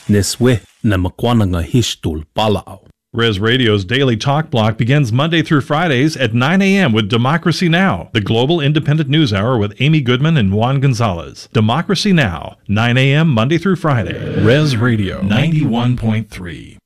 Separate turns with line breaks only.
Neswe na makwananga hishtul palao.
Res Radio's Daily Talk Block begins Monday through Fridays at 9 a.m. with Democracy Now!, the global independent news hour with Amy Goodman and Juan Gonzalez. Democracy Now!, 9 a.m. Monday through Friday. Res Radio 91.3.